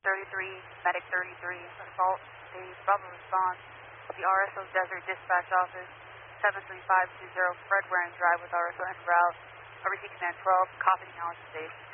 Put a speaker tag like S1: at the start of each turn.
S1: 33, Medic 33, assault stage, Bravo response. The RSO Desert Dispatch Office, 73520 Fred Waring Drive with RSO en route. Overseas Command 12, copy, acknowledge station.